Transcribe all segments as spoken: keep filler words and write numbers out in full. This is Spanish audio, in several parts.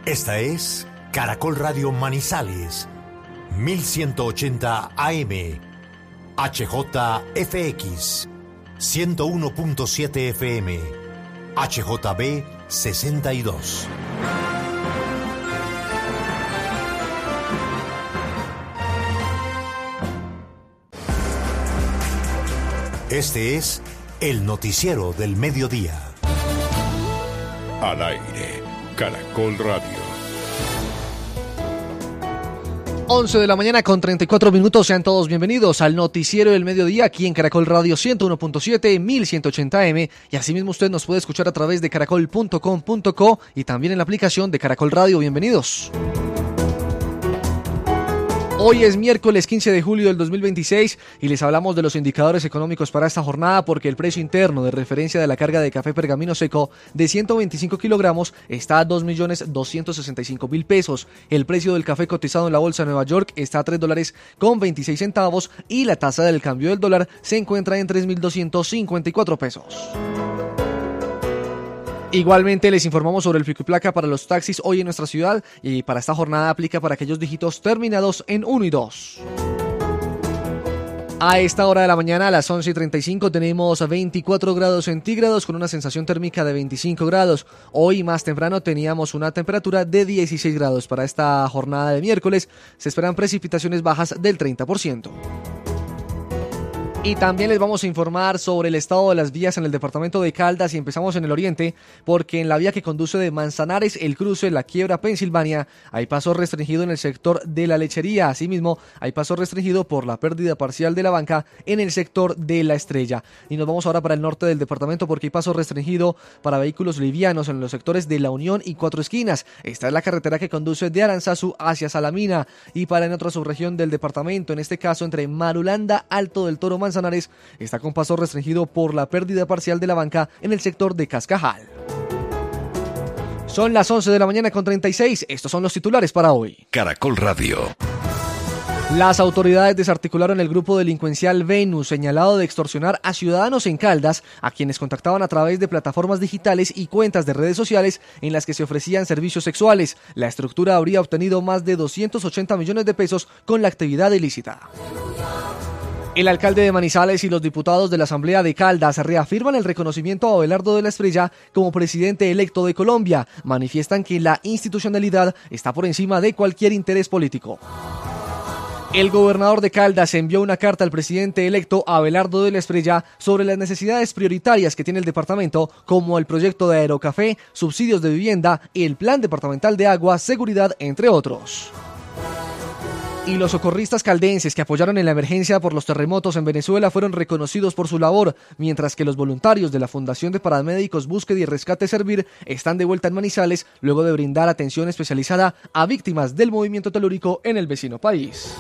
Esta es Caracol Radio Manizales, mil ciento ochenta A M, H J F X, ciento uno punto siete F M, H J B sesenta y dos. Este es el noticiero del mediodía. Al aire, Caracol Radio. once de la mañana con treinta y cuatro minutos. Sean todos bienvenidos al noticiero del mediodía aquí en Caracol Radio ciento uno punto siete, mil ciento ochenta A M, y asimismo usted nos puede escuchar a través de caracol punto com punto co y también en la aplicación de Caracol Radio. Bienvenidos. Hoy es miércoles quince de julio del dos mil veintiséis y les hablamos de los indicadores económicos para esta jornada porque el precio interno de referencia de la carga de café pergamino seco de ciento veinticinco kilogramos está a dos millones doscientos sesenta y cinco mil pesos. El precio del café cotizado en la bolsa de Nueva York está a tres dólares con veintiséis centavos y la tasa del cambio del dólar se encuentra en tres mil doscientos cincuenta y cuatro pesos. Igualmente les informamos sobre el pico y placa para los taxis hoy en nuestra ciudad y para esta jornada aplica para aquellos dígitos terminados en uno y dos. A esta hora de la mañana, a las once y treinta y cinco, tenemos veinticuatro grados centígrados con una sensación térmica de veinticinco grados. Hoy más temprano teníamos una temperatura de dieciséis grados. Para esta jornada de miércoles se esperan precipitaciones bajas del treinta por ciento. Y también les vamos a informar sobre el estado de las vías en el departamento de Caldas y empezamos en el oriente porque en la vía que conduce de Manzanares, el cruce, la quiebra Pensilvania, hay paso restringido en el sector de la lechería. Asimismo, hay paso restringido por la pérdida parcial de la banca en el sector de la Estrella. Y nos vamos ahora para el norte del departamento porque hay paso restringido para vehículos livianos en los sectores de La Unión y Cuatro Esquinas. Esta es la carretera que conduce de Aranzazu hacia Salamina y para en otra subregión del departamento, en este caso entre Marulanda, Alto del Toro, Manzanares, Manzanares está con paso restringido por la pérdida parcial de la banca en el sector de Cascajal. Son las once de la mañana con treinta y seis. Estos son los titulares para hoy. Caracol Radio. Las autoridades desarticularon el grupo delincuencial Venus, señalado de extorsionar a ciudadanos en Caldas, a quienes contactaban a través de plataformas digitales y cuentas de redes sociales en las que se ofrecían servicios sexuales. La estructura habría obtenido más de doscientos ochenta millones de pesos con la actividad ilícita. El alcalde de Manizales y los diputados de la Asamblea de Caldas reafirman el reconocimiento a Abelardo de la Estrella como presidente electo de Colombia. Manifiestan que la institucionalidad está por encima de cualquier interés político. El gobernador de Caldas envió una carta al presidente electo Abelardo de la Estrella sobre las necesidades prioritarias que tiene el departamento, como el proyecto de Aerocafé, subsidios de vivienda y el plan departamental de agua, seguridad, entre otros. Y los socorristas caldenses que apoyaron en la emergencia por los terremotos en Venezuela fueron reconocidos por su labor, mientras que los voluntarios de la Fundación de Paramédicos Búsqueda y Rescate Servir están de vuelta en Manizales luego de brindar atención especializada a víctimas del movimiento telúrico en el vecino país.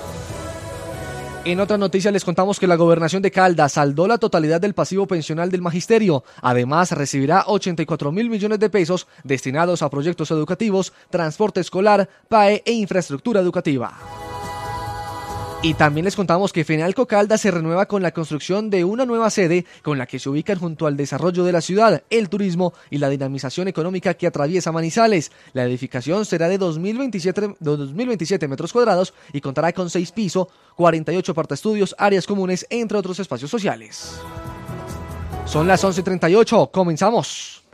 En otra noticia les contamos que la Gobernación de Caldas saldó la totalidad del pasivo pensional del magisterio. Además, recibirá ochenta y cuatro mil millones de pesos destinados a proyectos educativos, transporte escolar, P A E e infraestructura educativa. Y también les contamos que Fenalco Caldas se renueva con la construcción de una nueva sede con la que se ubican junto al desarrollo de la ciudad, el turismo y la dinamización económica que atraviesa Manizales. La edificación será de dos mil veintisiete metros cuadrados y contará con seis pisos, cuarenta y ocho apartaestudios, áreas comunes, entre otros espacios sociales. Son las once y treinta y ocho, comenzamos.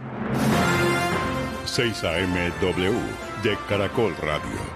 seis A M W de Caracol Radio.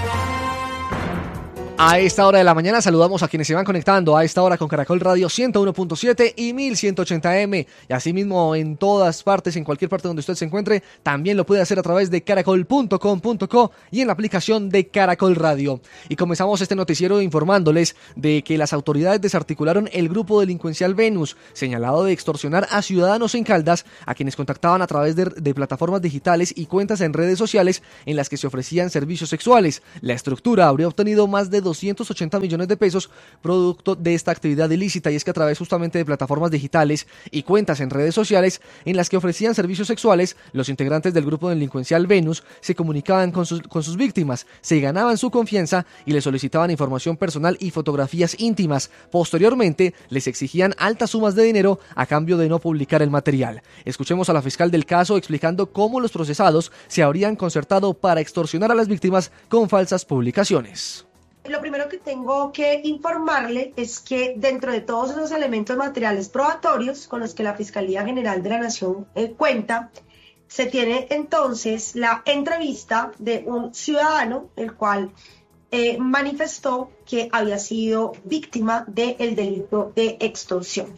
A esta hora de la mañana saludamos a quienes se van conectando a esta hora con Caracol Radio ciento uno punto siete y mil ciento ochenta A M y asimismo en todas partes, en cualquier parte donde usted se encuentre, también lo puede hacer a través de caracol punto com punto co y en la aplicación de Caracol Radio. Y comenzamos este noticiero informándoles de que las autoridades desarticularon el grupo delincuencial Venus, señalado de extorsionar a ciudadanos en Caldas, a quienes contactaban a través de, de plataformas digitales y cuentas en redes sociales en las que se ofrecían servicios sexuales. La estructura habría obtenido más de doscientos ochenta millones de pesos producto de esta actividad ilícita, y es que a través justamente de plataformas digitales y cuentas en redes sociales en las que ofrecían servicios sexuales, los integrantes del grupo delincuencial Venus se comunicaban con sus, con sus víctimas, se ganaban su confianza y les solicitaban información personal y fotografías íntimas. Posteriormente, les exigían altas sumas de dinero a cambio de no publicar el material. Escuchemos a la fiscal del caso explicando cómo los procesados se habrían concertado para extorsionar a las víctimas con falsas publicaciones. Lo primero que tengo que informarle es que dentro de todos esos elementos materiales probatorios con los que la Fiscalía General de la Nación eh, cuenta, se tiene entonces la entrevista de un ciudadano, el cual eh, manifestó que había sido víctima del delito de extorsión.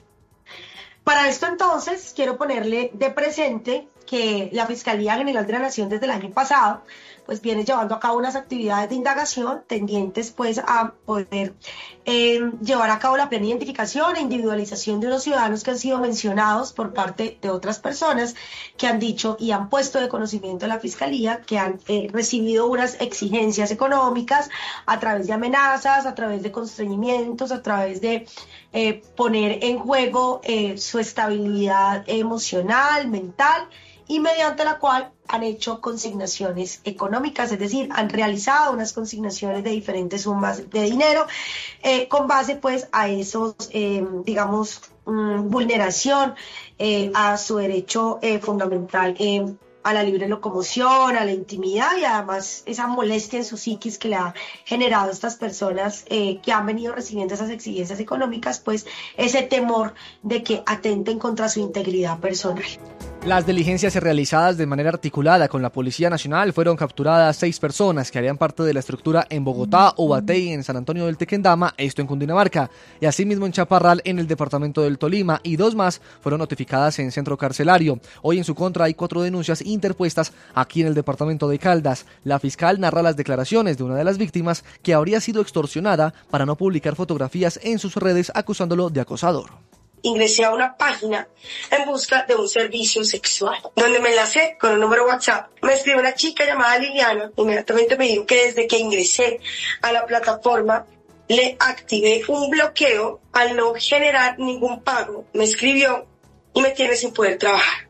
Para esto entonces quiero ponerle de presente que la Fiscalía General de la Nación desde el año pasado pues viene llevando a cabo unas actividades de indagación tendientes pues a poder eh, llevar a cabo la plena identificación e individualización de unos ciudadanos que han sido mencionados por parte de otras personas que han dicho y han puesto de conocimiento a la Fiscalía que han eh, recibido unas exigencias económicas a través de amenazas, a través de constreñimientos, a través de eh, poner en juego eh, su estabilidad emocional, mental, y mediante la cual han hecho consignaciones económicas, es decir, han realizado unas consignaciones de diferentes sumas de dinero eh, con base pues a esos, eh, digamos, um, vulneración eh, a su derecho eh, fundamental eh, a la libre locomoción, a la intimidad y además esa molestia en su psiquis que le ha generado a estas personas eh, que han venido recibiendo esas exigencias económicas, pues ese temor de que atenten contra su integridad personal. Las diligencias realizadas de manera articulada con la Policía Nacional fueron capturadas seis personas que harían parte de la estructura en Bogotá, Ubatey, en San Antonio del Tequendama, esto en Cundinamarca, y asimismo en Chaparral, en el departamento del Tolima, y dos más fueron notificadas en centro carcelario. Hoy en su contra hay cuatro denuncias interpuestas aquí en el departamento de Caldas. La fiscal narra las declaraciones de una de las víctimas que habría sido extorsionada para no publicar fotografías en sus redes acusándolo de acosador. Ingresé a una página en busca de un servicio sexual, donde me enlacé con un número WhatsApp. Me escribió una chica llamada Liliana, inmediatamente me dijo que desde que ingresé a la plataforma le activé un bloqueo al no generar ningún pago. Me escribió y me tiene sin poder trabajar.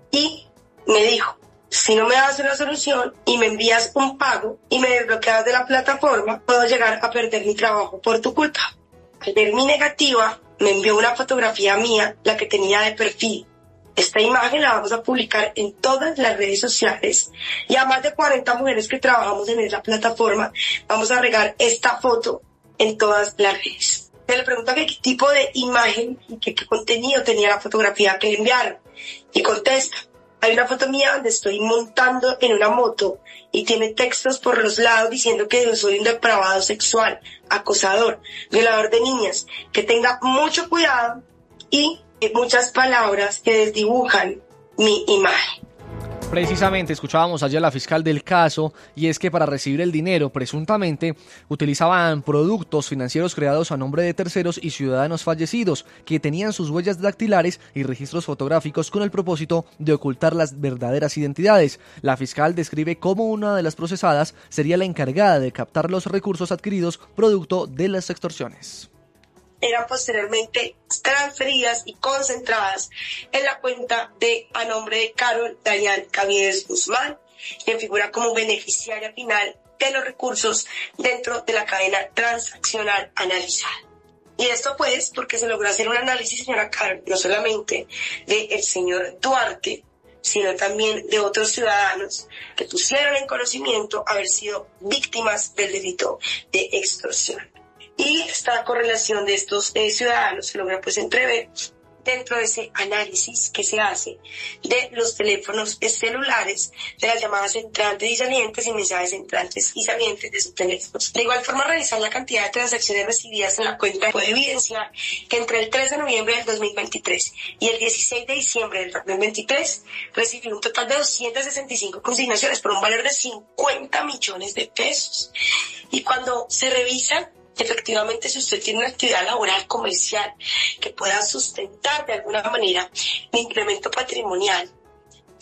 Y me dijo, si no me das una solución y me envías un pago y me desbloqueas de la plataforma, puedo llegar a perder mi trabajo por tu culpa. Al ver mi negativa, me envió una fotografía mía, la que tenía de perfil. Esta imagen la vamos a publicar en todas las redes sociales y a más de cuarenta mujeres que trabajamos en esa plataforma vamos a regar esta foto en todas las redes. Se le pregunta qué tipo de imagen y qué, qué contenido tenía la fotografía que le enviaron y contesta. Hay una foto mía donde estoy montando en una moto y tiene textos por los lados diciendo que yo soy un depravado sexual, acosador, violador de niñas, que tenga mucho cuidado y muchas palabras que desdibujan mi imagen. Precisamente escuchábamos allá a la fiscal del caso, y es que para recibir el dinero presuntamente utilizaban productos financieros creados a nombre de terceros y ciudadanos fallecidos que tenían sus huellas dactilares y registros fotográficos con el propósito de ocultar las verdaderas identidades. La fiscal describe cómo una de las procesadas sería la encargada de captar los recursos adquiridos producto de las extorsiones. Eran posteriormente transferidas y concentradas en la cuenta de a nombre de Carol Dayan Caviedes Guzmán, quien figura como beneficiaria final de los recursos dentro de la cadena transaccional analizada. Y esto pues porque se logró hacer un análisis, señora Carol, no solamente del señor Duarte, sino también de otros ciudadanos que pusieron en conocimiento haber sido víctimas del delito de extorsión. Y esta correlación de estos eh, ciudadanos se logra pues entrever dentro de ese análisis que se hace de los teléfonos celulares, de las llamadas entrantes y salientes y mensajes entrantes y salientes de sus teléfonos. De igual forma, revisar la cantidad de transacciones recibidas en la cuenta puede evidenciar que entre el tres de noviembre del dos mil veintitrés y el dieciséis de diciembre del dos mil veintitrés recibió un total de doscientas sesenta y cinco consignaciones por un valor de cincuenta millones de pesos. Y cuando se revisa, efectivamente, si usted tiene una actividad laboral comercial que pueda sustentar de alguna manera el incremento patrimonial,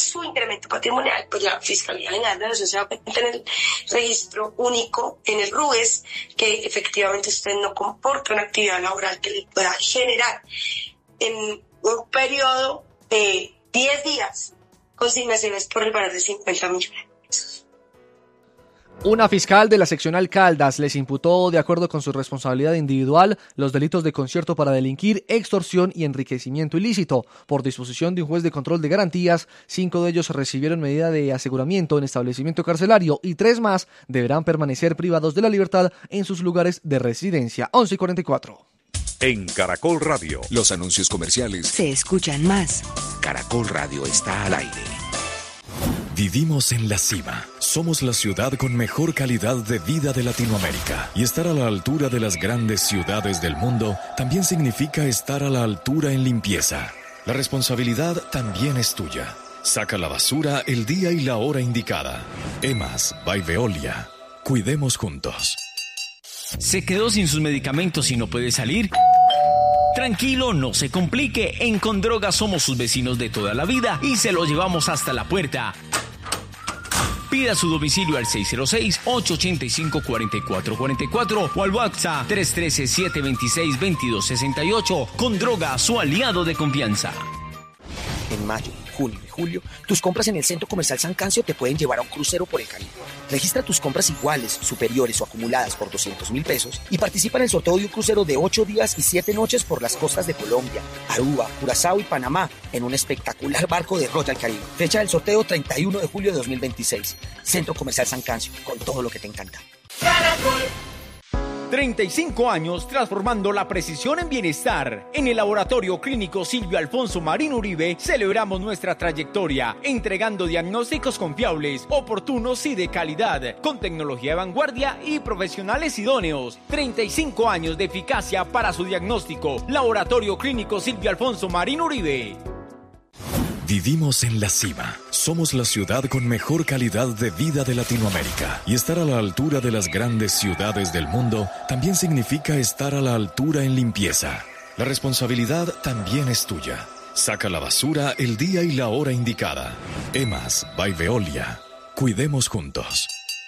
su incremento patrimonial, pues la Fiscalía General de la Nación se va a meter en el registro único en el RUES que efectivamente usted no comporta una actividad laboral que le pueda generar en un periodo de diez días consignaciones por el valor de cincuenta millones de pesos. Una fiscal de la seccional Caldas les imputó, de acuerdo con su responsabilidad individual, los delitos de concierto para delinquir, extorsión y enriquecimiento ilícito. Por disposición de un juez de control de garantías, cinco de ellos recibieron medida de aseguramiento en establecimiento carcelario y tres más deberán permanecer privados de la libertad en sus lugares de residencia. once y cuarenta y cuatro. En Caracol Radio, los anuncios comerciales se escuchan más. Caracol Radio está al aire. Vivimos en la cima. Somos la ciudad con mejor calidad de vida de Latinoamérica. Y estar a la altura de las grandes ciudades del mundo también significa estar a la altura en limpieza. La responsabilidad también es tuya. Saca la basura el día y la hora indicada. EMAS by Veolia. Cuidemos juntos. ¿Se quedó sin sus medicamentos y no puede salir? Tranquilo, no se complique. En Condroga somos sus vecinos de toda la vida y se lo llevamos hasta la puerta. Pida su domicilio al seis cero seis, ocho ocho cinco, cuatro cuatro cuatro cuatro o al WhatsApp tres uno tres, siete dos seis, dos dos seis ocho. Condroga, su aliado de confianza. En mayo, junio y julio, tus compras en el Centro Comercial San Cancio te pueden llevar a un crucero por el Caribe. Registra tus compras iguales, superiores o acumuladas por doscientos mil pesos y participa en el sorteo de un crucero de ocho días y siete noches por las costas de Colombia, Aruba, Curazao y Panamá en un espectacular barco de Royal Caribe. Fecha del sorteo treinta y uno de julio de dos mil veintiséis. Centro Comercial San Cancio, con todo lo que te encanta. treinta y cinco años transformando la precisión en bienestar. En el Laboratorio Clínico Silvio Alfonso Marín Uribe celebramos nuestra trayectoria, entregando diagnósticos confiables, oportunos y de calidad, con tecnología de vanguardia y profesionales idóneos. treinta y cinco años de eficacia para su diagnóstico. Laboratorio Clínico Silvio Alfonso Marín Uribe. Vivimos en la cima. Somos la ciudad con mejor calidad de vida de Latinoamérica. Y estar a la altura de las grandes ciudades del mundo también significa estar a la altura en limpieza. La responsabilidad también es tuya. Saca la basura el día y la hora indicada. EMAS by Veolia. Cuidemos juntos.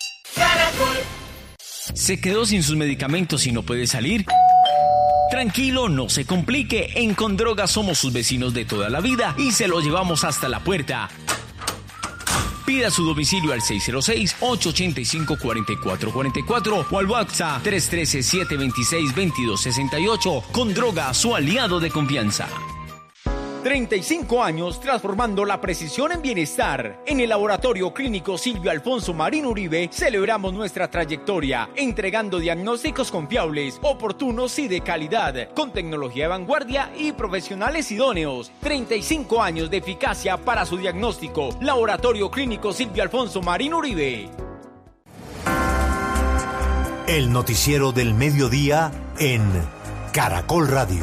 ¿Se quedó sin sus medicamentos y no puede salir? Tranquilo, no se complique. En Condroga somos sus vecinos de toda la vida y se lo llevamos hasta la puerta. Pida su domicilio al seis cero seis, ocho ocho cinco, cuatro cuatro cuatro cuatro o al WhatsApp tres uno tres, siete dos seis, dos dos seis ocho. Condroga, su aliado de confianza. treinta y cinco años transformando la precisión en bienestar. En el Laboratorio Clínico Silvio Alfonso Marín Uribe celebramos nuestra trayectoria, entregando diagnósticos confiables, oportunos y de calidad, con tecnología de vanguardia y profesionales idóneos. treinta y cinco años de eficacia para su diagnóstico. Laboratorio Clínico Silvio Alfonso Marín Uribe. El noticiero del mediodía en Caracol Radio.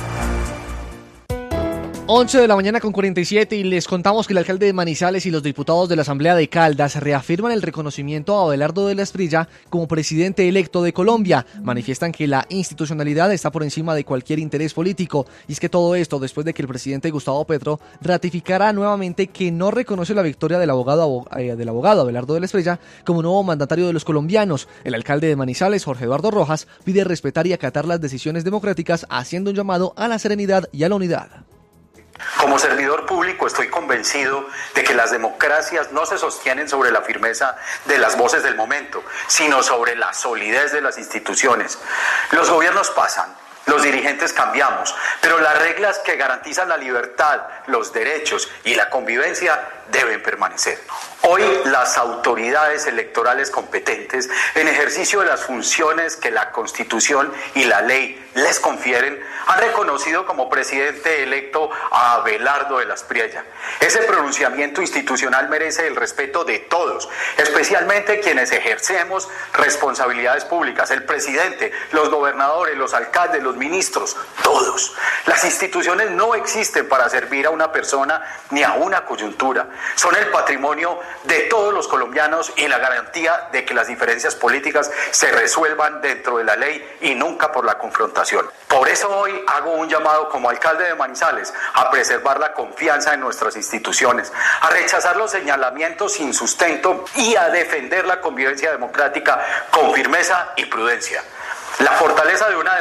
once de la mañana con cuarenta y siete y les contamos que el alcalde de Manizales y los diputados de la Asamblea de Caldas reafirman el reconocimiento a Abelardo de la Espriella como presidente electo de Colombia. Manifiestan que la institucionalidad está por encima de cualquier interés político y es que todo esto después de que el presidente Gustavo Petro ratificara nuevamente que no reconoce la victoria del abogado, eh, del abogado Abelardo de la Espriella como nuevo mandatario de los colombianos. El alcalde de Manizales, Jorge Eduardo Rojas, pide respetar y acatar las decisiones democráticas, haciendo un llamado a la serenidad y a la unidad. Como servidor público estoy convencido de que las democracias no se sostienen sobre la firmeza de las voces del momento, sino sobre la solidez de las instituciones. Los gobiernos pasan, los dirigentes cambiamos, pero las reglas que garantizan la libertad, los derechos y la convivencia deben permanecer. Hoy las autoridades electorales competentes, en ejercicio de las funciones que la Constitución y la ley les confieren, han reconocido como presidente electo a Abelardo de la Espriella. Ese pronunciamiento institucional merece el respeto de todos, especialmente quienes ejercemos responsabilidades públicas, el presidente, los gobernadores, los alcaldes, los ministros, todos. Las instituciones no existen para servir a una persona ni a una coyuntura. Son el patrimonio de todos los colombianos y la garantía de que las diferencias políticas se resuelvan dentro de la ley y nunca por la confrontación. votación. Por eso hoy hago un llamado como alcalde de Manizales a preservar la confianza en nuestras instituciones, a rechazar los señalamientos sin sustento y a defender la convivencia democrática con firmeza y prudencia. La fortaleza de una